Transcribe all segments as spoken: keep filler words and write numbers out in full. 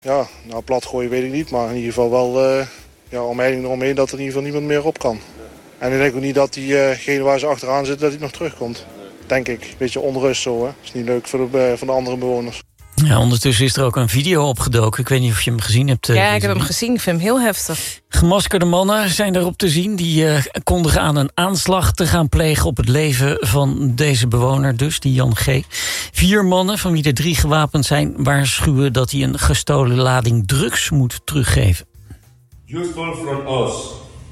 Ja, nou plat gooien weet ik niet, maar in ieder geval wel uh, ja, omheining eromheen dat er in ieder geval niemand meer op kan. En ik denk ook niet dat diegene uh waar ze achteraan zit, dat hij nog terugkomt. Denk ik. Beetje onrust zo, hè. Dat is niet leuk voor de, uh, voor de andere bewoners. Ja, ondertussen is er ook een video opgedoken. Ik weet niet of je hem gezien hebt. Uh, ja, ik heb hem gezien. Ik vind hem heel heftig. Gemaskerde mannen zijn erop te zien. Die uh, kondigen aan een aanslag te gaan plegen op het leven van deze bewoner. Dus, die Jan G. Vier mannen, van wie er drie gewapend zijn, waarschuwen dat hij een gestolen lading drugs moet teruggeven. You stole from us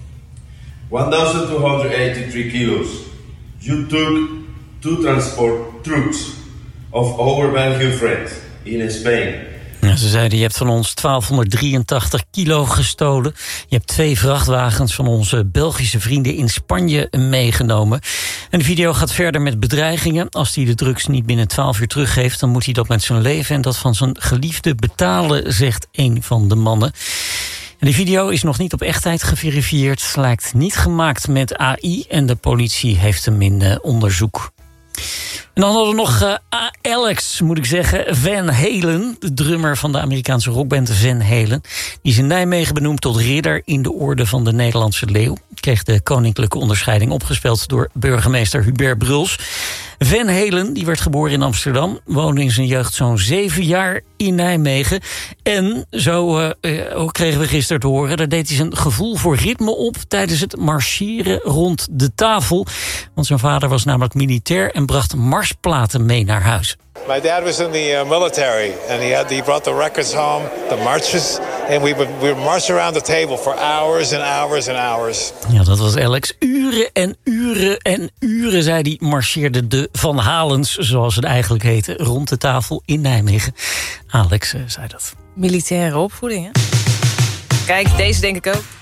one thousand two hundred eighty-three kilos. You took two transport trucks of our Belgian friends in Spain. Ja, ze zeiden, je hebt van ons twaalfhonderddrieëntachtig kilo gestolen. Je hebt twee vrachtwagens van onze Belgische vrienden in Spanje meegenomen. En de video gaat verder met bedreigingen. Als hij de drugs niet binnen twaalf uur teruggeeft, dan moet hij dat met zijn leven en dat van zijn geliefde betalen, zegt een van de mannen. En de video is nog niet op echtheid geverifieerd. Lijkt niet gemaakt met A I en de politie heeft hem in uh, onderzoek. En dan hadden we nog uh, Alex, moet ik zeggen, Van Halen. De drummer van de Amerikaanse rockband Van Halen. Die is in Nijmegen benoemd tot ridder in de orde van de Nederlandse Leeuw. Kreeg de koninklijke onderscheiding opgespeld door burgemeester Hubert Bruls. Van Halen, die werd geboren in Amsterdam, woonde in zijn jeugd zo'n zeven jaar in Nijmegen. En zo uh, uh, kregen we gisteren te horen, daar deed hij zijn gevoel voor ritme op tijdens het marcheren rond de tafel. Want zijn vader was namelijk militair en bracht marsplaten mee naar huis. My dad was in the uh, military, and he had he brought the records home, the marches, and we would we would march around the table for hours and hours and hours. Ja, dat was Alex. Uren en uren en uren, zei hij, marcheerde de Van Halens, zoals het eigenlijk heette, rond de tafel in Nijmegen. Alex uh, zei dat. Militaire opvoeding, hè? Kijk, deze denk ik ook.